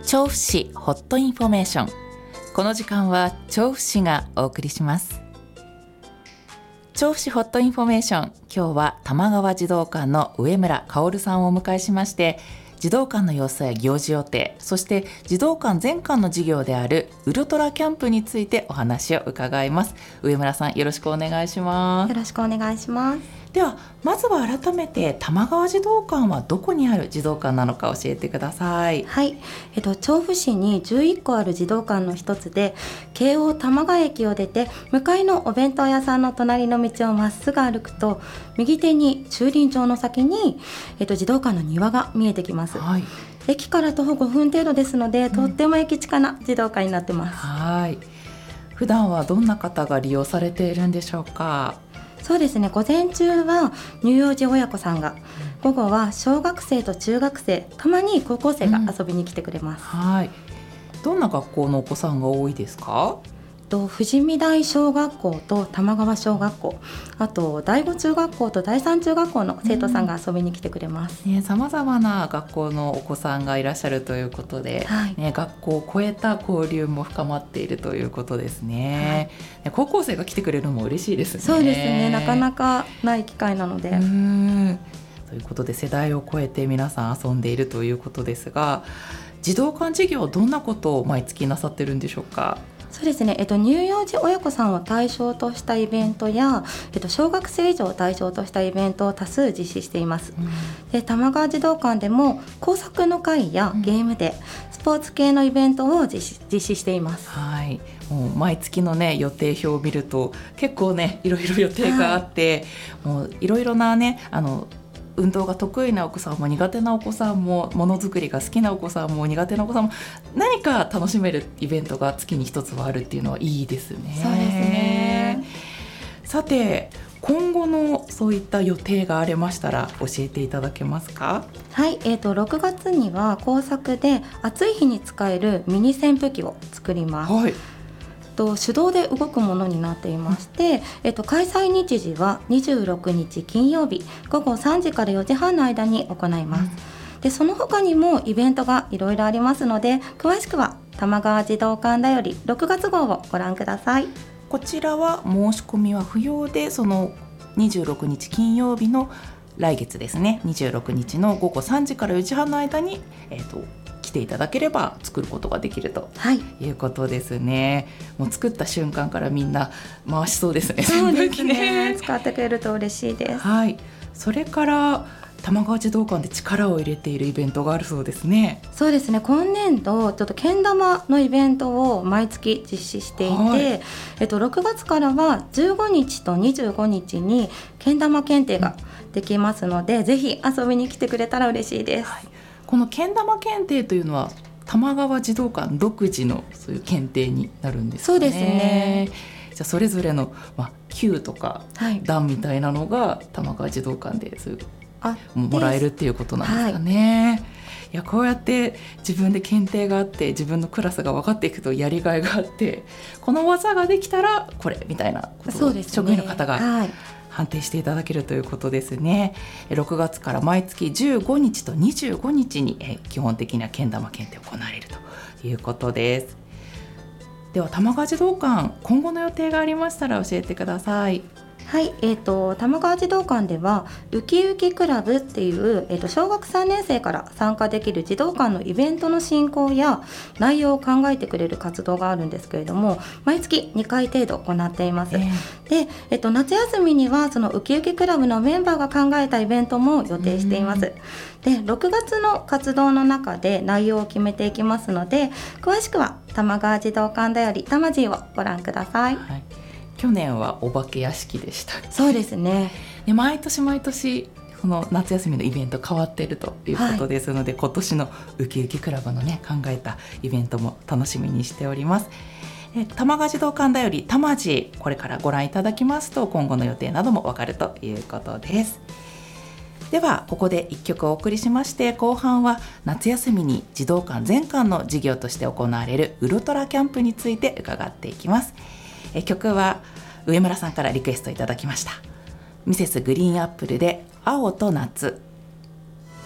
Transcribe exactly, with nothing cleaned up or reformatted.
調布市ホットインフォメーション。この時間は調布市がお送りします。調布市ホットインフォメーション、今日は玉川児童館の上村薫さんをお迎えしまして、児童館の様子や行事予定、そして児童館全館の事業であるウルトラキャンプについてお話を伺います。上村さん、よろしくお願いします。 よろしくお願いします。 ではまずは改めて玉川児童館はどこにある児童館なのか教えてください。 はい、えっと、調布市にじゅういっこある児童館の一つで、京王玉川駅を出て向かいのお弁当屋さんの隣の道をまっすぐ歩くと、右手に駐輪場の先に、えっと、児童館の庭が見えてきます。はい、駅から徒歩ごふん程度ですので、とっても駅近な児童館になってます。 うん、はい。普段はどんな方が利用されているんでしょうか？ そうですね、午前中は乳幼児親子さんが、午後は小学生と中学生、たまに高校生が遊びに来てくれます。 うん、はい。どんな学校のお子さんが多いですか？ と富士見台小学校と玉川小学校、あと第五中学校と第三中学校の生徒さんが遊びに来てくれます。 さまざまな学校のお子さんがいらっしゃるということで、はいね、学校を超えた交流も深まっているということですね。はい、高校生が来てくれるのも嬉しいですね。 そうですね、なかなかない機会なので。うーんということで、世代を超えて皆さん遊んでいるということですが、児童館事業、どんなことを毎月なさってるんでしょうか？ そうですね、えっと、乳幼児親子さんを対象としたイベントや、えっと、小学生以上を対象としたイベントを多数実施しています。うん、で玉川児童館でも工作の会やゲームで、うん、スポーツ系のイベントを実施、実施しています。 はい、もう毎月の、ね、予定表を見ると結構ね、いろいろ予定があって、はい、もういろいろなね、あの運動が得意なお子さんも苦手なお子さんも、ものづくりが好きなお子さんも苦手なお子さんも、何か楽しめるイベントが月に一つはあるっていうのはいいですね。 そうですね。 さて、今後のそういった予定がありましたら教えていただけますか？ はい、えーと、ろくがつには工作で暑い日に使えるミニ扇風機を作ります。はい、と手動で動くものになっていまして、えっと、開催日時はにじゅうろくにち金曜日ごごさんじからよじはんの間に行います。うん、でその他にもイベントがいろいろありますので、詳しくは玉川児童館だよりろくがつ号をご覧ください。 こちらは申し込みは不要で、そのにじゅうろくにち金曜日の来月ですね、にじゅうろくにちのごごさんじからよじはんの間に、えーと来ていただければ作ることができるということですね。はい、もう作った瞬間からみんな回しそうですね。 そうですね、使ってくれると嬉しいです。 はい、それから玉川児童館で力を入れているイベントがあるそうですね。 そうですね、今年度ちょっとけん玉のイベントを毎月実施していて、はい、えっと、ろくがつからはじゅうごにちとにじゅうごにちにけん玉検定ができますので、うん、ぜひ遊びに来てくれたら嬉しいです。はい、 このけん玉検定というのは玉川児童館独自のそういう検定になるんですかね。 そうですね。 じゃあそれぞれの、まあ、級とか段みたいなのが玉川児童館でそういうもらえるっていうことなんですかね。はい、いや、こうやって自分で検定があって自分のクラスが分かっていくとやりがいがあって、この技ができたらこれみたいなことを職員の方が判定していただけるということですね。ろくがつから毎月じゅうごにちとにじゅうごにちにえ基本的なけん玉検定が行われるということです。では玉川児童館、今後の予定がありましたら教えてください。 はい、えーと、玉川児童館ではウキウキクラブっていう、えーと、小学さんねんせいから参加できる児童館のイベントの進行や内容を考えてくれる活動があるんですけれども、毎月にかい程度行っています。えー、で、えーと、夏休みにはそのウキウキクラブのメンバーが考えたイベントも予定しています。で、ろくがつの活動の中で内容を決めていきますので、詳しくは玉川児童館だよりたまじをご覧ください。はい、 去年はお化け屋敷でした。 そうですね。 で、毎年毎年その夏休みのイベント変わっているということですので、はい、今年のウキウキクラブのね、考えたイベントも楽しみにしております。え玉川児童館だよりたまじ、これからご覧いただきますと今後の予定などもわかるということです。ではここでいっきょくお送りしまして、後半は夏休みに児童館全館の事業として行われるウルトラキャンプについて伺っていきます。え曲は上村さんからリクエストいただきました。ミセスグリーンアップルで青と夏。